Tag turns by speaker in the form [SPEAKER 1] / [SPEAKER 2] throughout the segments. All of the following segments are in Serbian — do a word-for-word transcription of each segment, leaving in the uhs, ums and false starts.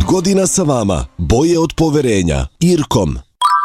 [SPEAKER 1] godina sa vama, boje od poverenja. Irkom.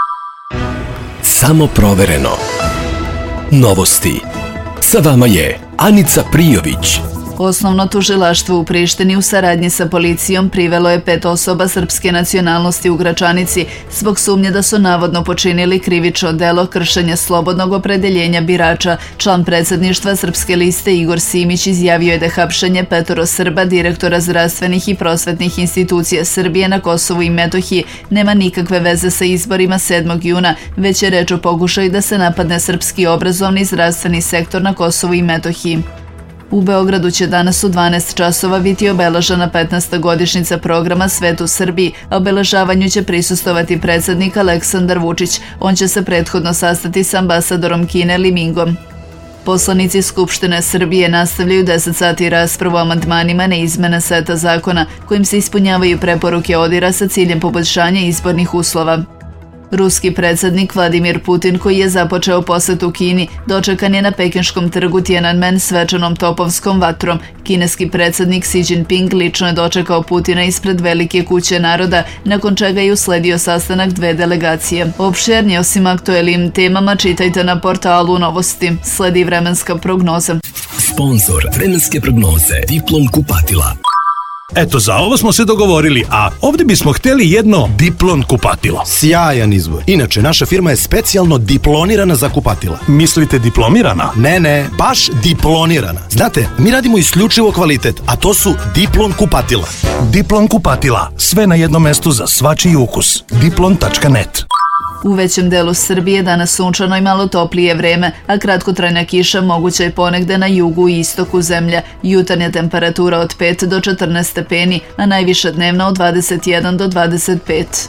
[SPEAKER 2] Samo provereno. Novosti. Sa vama je Anica Prijović.
[SPEAKER 3] Osnovno tužilaštvo u Prištini u saradnji sa policijom privelo je pet osoba srpske nacionalnosti u Gračanici zbog sumnje da su navodno počinili krivično delo kršenja slobodnog opredeljenja birača. Član predsjedništva Srpske liste Igor Simić izjavio je da hapšenje petoro Srba, direktora zdravstvenih i prosvetnih institucija Srbije na Kosovu i Metohiji, nema nikakve veze sa izborima sedmog juna, već je reč o pokušaju da se napadne srpski obrazovni i zdravstveni sektor na Kosovu i Metohiji. U Beogradu će danas u dvanaest časova biti obeležena petnaesta godišnjica programa Svet u Srbiji, a obeležavanju će prisustovati predsjednik Aleksandar Vučić. On će se prethodno sastati s ambasadorom Kine Li Mingom. Poslanici Skupštine Srbije nastavljaju deset sati raspravu o amandmanima na izmene seta zakona kojim se ispunjavaju preporuke ODIR-a sa ciljem poboljšanja izbornih uslova. Ruski predsjednik Vladimir Putin, koji je započeo posetu Kini, dočekan je na pekinškom trgu Tiananmen svečanom topovskom vatrom. Kineski predsjednik Xi Jinping lično je dočekao Putina ispred Velike kuće naroda, nakon čega je usledio sastanak dve delegacije. Opširnije osim aktuelnim temama čitajte na portalu Novosti. Sledi vremenska prognoza.
[SPEAKER 2] Sponzor vremenske prognoze Diplom kupatila.
[SPEAKER 4] Eto, za ovo smo se dogovorili, a ovdje bismo htjeli jedno Diplon kupatilo.
[SPEAKER 5] Sjajan izbor. Inače, naša firma je specijalno diplonirana za kupatila.
[SPEAKER 4] Mislite diplomirana?
[SPEAKER 5] Ne, ne, baš diplonirana. Znate, mi radimo isključivo kvalitet, a to su Diplon kupatila.
[SPEAKER 4] Diplon kupatila. Sve na jednom mestu za svačiji ukus. diplon tačka net.
[SPEAKER 3] U većem delu Srbije danas sunčano i malo toplije vreme, a kratkotrajna kiša moguća je ponegde na jugu i istoku zemlje. Jutarnja temperatura od pet do četrnaest stepeni, a najviša dnevna od dvadeset jedan do dvadeset pet.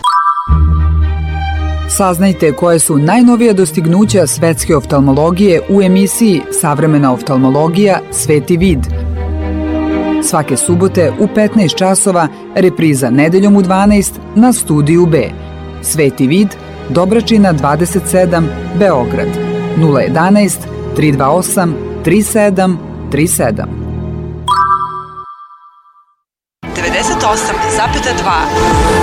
[SPEAKER 6] Saznajte koje su najnovije dostignuća svetske oftalmologije u emisiji Savremena oftalmologija Sveti vid. Svake subote u petnaest časova, repriza nedeljom u dvanaest na Studiju B. Sveti vid, Dobračina dvadeset sedam, Beograd, nula jedanaest, tri dva osam, tri sedam tri sedam.
[SPEAKER 7] devedeset osam zarez dva